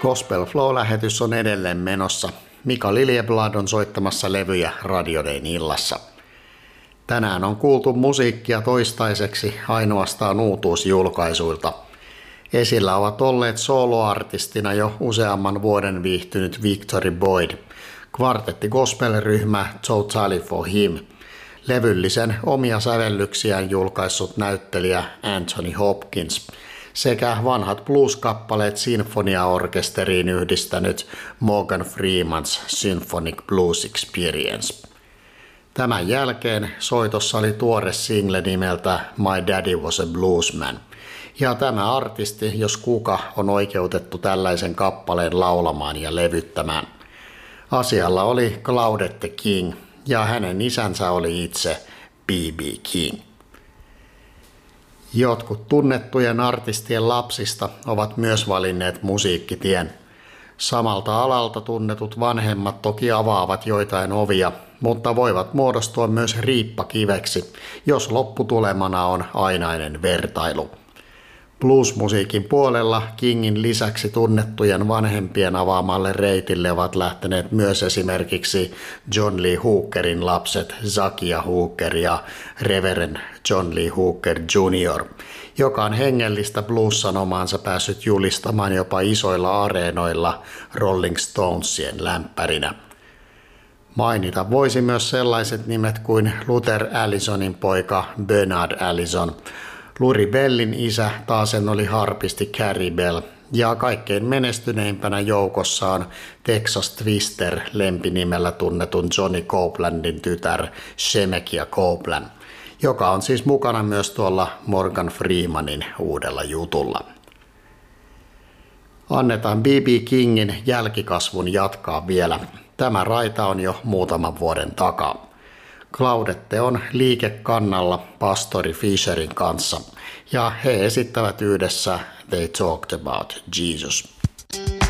Gospel Flow-lähetys on edelleen menossa. Mika Liljeblad on soittamassa levyjä Radio Dayn illassa. Tänään on kuultu musiikkia toistaiseksi ainoastaan uutuusjulkaisuilta. Esillä ovat olleet soloartistina jo useamman vuoden viihtynyt Victory Boyd, kvartetti gospel-ryhmä Totally for Him, levyllisen omia sävellyksiään julkaissut näyttelijä Anthony Hopkins sekä vanhat blues-kappaleet sinfoniaorkesteriin yhdistänyt Morgan Freeman's Symphonic Blues Experience. Tämän jälkeen soitossa oli tuore single nimeltä My Daddy Was a Bluesman, ja tämä artisti, jos kuka, on oikeutettu tällaisen kappaleen laulamaan ja levyttämään. Asialla oli Claudette King, ja hänen isänsä oli itse B.B. King. Jotkut tunnettujen artistien lapsista ovat myös valinneet musiikkitien. Samalta alalta tunnetut vanhemmat toki avaavat joitain ovia, mutta voivat muodostua myös riippakiveksi, jos lopputulemana on ainainen vertailu. Bluesmusiikin puolella Kingin lisäksi tunnettujen vanhempien avaamalle reitille ovat lähteneet myös esimerkiksi John Lee Hookerin lapset Zakia Hooker ja Reverend John Lee Hooker Jr., joka on hengellistä blues-sanomaansa päässyt julistamaan jopa isoilla areenoilla Rolling Stonesien lämpärinä. Mainita voisi myös sellaiset nimet kuin Luther Allisonin poika Bernard Allison, Luri Bellin isä taasen oli harpisti Carrie Bell, ja kaikkein menestyneimpänä joukossa on Texas Twister lempinimellä tunnetun Johnny Copelandin tytär Shemekia Copeland, joka on siis mukana myös tuolla Morgan Freemanin uudella jutulla. Annetaan B.B. Kingin jälkikasvun jatkaa vielä. Tämä raita on jo muutaman vuoden takaa. Claudette on liikekannalla pastori Fisherin kanssa, ja he esittävät yhdessä They Talked About Jesus.